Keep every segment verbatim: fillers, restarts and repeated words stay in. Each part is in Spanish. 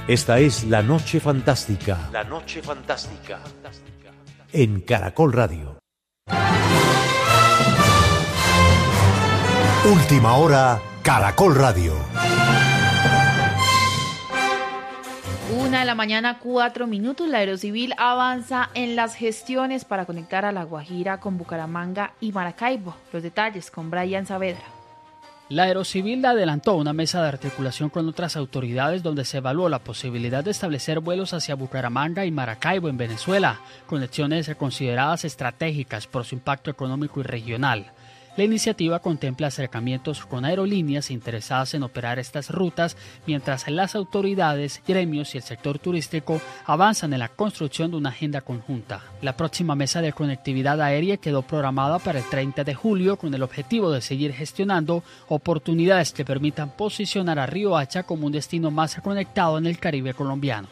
Esta es La Noche Fantástica. La Noche Fantástica. En Caracol Radio. Última hora, Caracol Radio. Una de la mañana, cuatro minutos. La Aerocivil avanza en las gestiones para conectar a La Guajira con Bucaramanga y Maracaibo. Los detalles con Brian Saavedra. La Aerocivil adelantó una mesa de articulación con otras autoridades donde se evaluó la posibilidad de establecer vuelos hacia Bucaramanga y Maracaibo en Venezuela, conexiones consideradas estratégicas por su impacto económico y regional. La iniciativa contempla acercamientos con aerolíneas interesadas en operar estas rutas, mientras las autoridades, gremios y el sector turístico avanzan en la construcción de una agenda conjunta. La próxima mesa de conectividad aérea quedó programada para el treinta de julio con el objetivo de seguir gestionando oportunidades que permitan posicionar a Riohacha como un destino más conectado en el Caribe colombiano.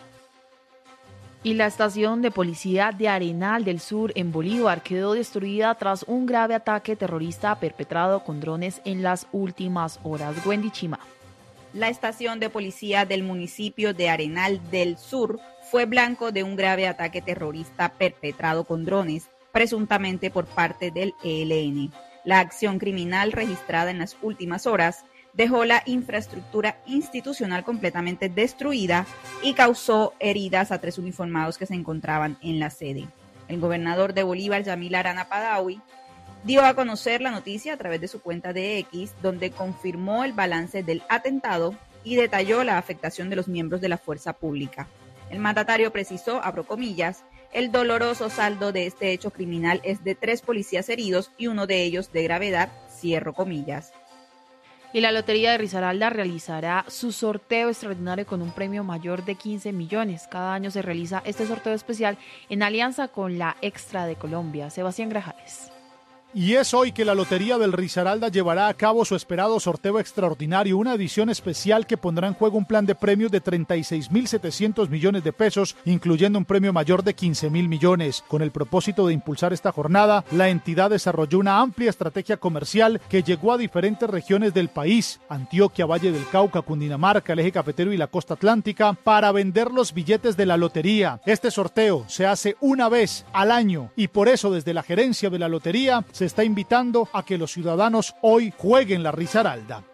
Y la estación de policía de Arenal del Sur en Bolívar quedó destruida tras un grave ataque terrorista perpetrado con drones en las últimas horas. Wendy Chima. La estación de policía del municipio de Arenal del Sur fue blanco de un grave ataque terrorista perpetrado con drones, presuntamente por parte del E L N. La acción criminal registrada en las últimas horas dejó la infraestructura institucional completamente destruida y causó heridas a tres uniformados que se encontraban en la sede. El gobernador de Bolívar, Yamil Arana Padawi, dio a conocer la noticia a través de su cuenta de X, donde confirmó el balance del atentado y detalló la afectación de los miembros de la fuerza pública. El mandatario precisó, abro comillas, el doloroso saldo de este hecho criminal es de tres policías heridos y uno de ellos de gravedad, cierro comillas. Y la Lotería de Risaralda realizará su sorteo extraordinario con un premio mayor de quince millones. Cada año se realiza este sorteo especial en alianza con la Extra de Colombia. Sebastián Grajales. Y es hoy que la Lotería del Risaralda llevará a cabo su esperado sorteo extraordinario, una edición especial que pondrá en juego un plan de premios de treinta y seis mil setecientos millones de pesos, incluyendo un premio mayor de quince mil millones. Con el propósito de impulsar esta jornada, la entidad desarrolló una amplia estrategia comercial que llegó a diferentes regiones del país, Antioquia, Valle del Cauca, Cundinamarca, el eje cafetero y la costa atlántica, para vender los billetes de la lotería. Este sorteo se hace una vez al año y por eso desde la gerencia de la lotería se Se está invitando a que los ciudadanos hoy jueguen la Risaralda.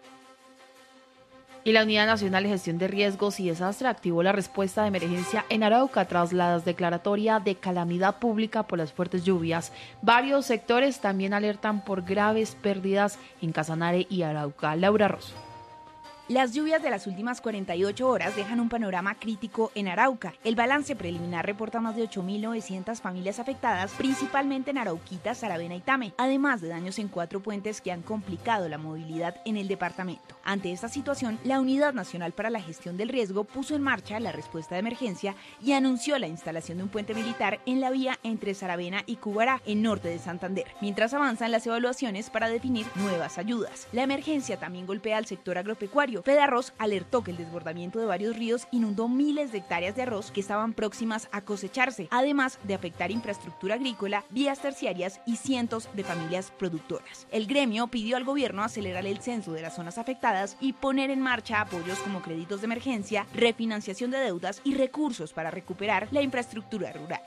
Y la Unidad Nacional de Gestión de Riesgos y Desastre activó la respuesta de emergencia en Arauca tras la declaratoria de calamidad pública por las fuertes lluvias. Varios sectores también alertan por graves pérdidas en Casanare y Arauca. Laura Rosso. Las lluvias de las últimas cuarenta y ocho horas dejan un panorama crítico en Arauca. El balance preliminar reporta más de ocho mil novecientas familias afectadas, principalmente en Arauquita, Saravena y Tame, además de daños en cuatro puentes que han complicado la movilidad en el departamento. Ante esta situación, la Unidad Nacional para la Gestión del Riesgo puso en marcha la respuesta de emergencia y anunció la instalación de un puente militar en la vía entre Saravena y Cubará, en norte de Santander, mientras avanzan las evaluaciones para definir nuevas ayudas. La emergencia también golpea al sector agropecuario. Fedarroz alertó que el desbordamiento de varios ríos inundó miles de hectáreas de arroz que estaban próximas a cosecharse, además de afectar infraestructura agrícola, vías terciarias y cientos de familias productoras. El gremio pidió al gobierno acelerar el censo de las zonas afectadas y poner en marcha apoyos como créditos de emergencia, refinanciación de deudas y recursos para recuperar la infraestructura rural.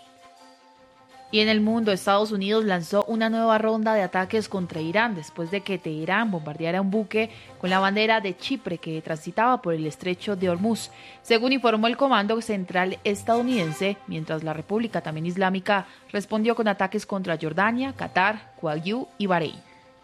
Y en el mundo, Estados Unidos lanzó una nueva ronda de ataques contra Irán después de que Teherán bombardeara un buque con la bandera de Chipre que transitaba por el estrecho de Hormuz, según informó el Comando Central estadounidense, mientras la República también Islámica respondió con ataques contra Jordania, Qatar, Kuwait y Bahrein.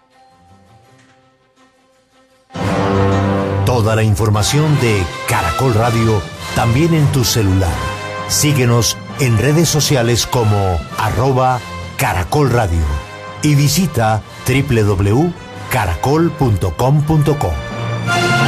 Toda la información de Caracol Radio también en tu celular. Síguenos en redes sociales como arroba Caracol Radio y visita doble u doble u doble u punto caracol punto com punto co.